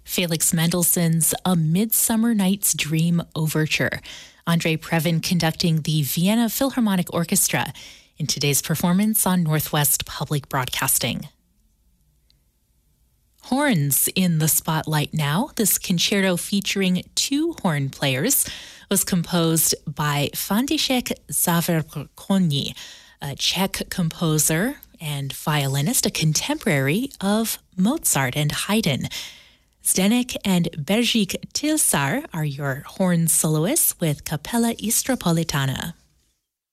Felix Mendelssohn's A Midsummer Night's Dream Overture. Andre Previn conducting the Vienna Philharmonic Orchestra in today's performance on Northwest Public Broadcasting. Horns in the spotlight now. This concerto featuring two horn players was composed by František Závorkónny, a Czech composer and violinist, a contemporary of Mozart and Haydn. Zdeněk and Bedřich Tilsar are your horn soloists with Kapela Istropolitana.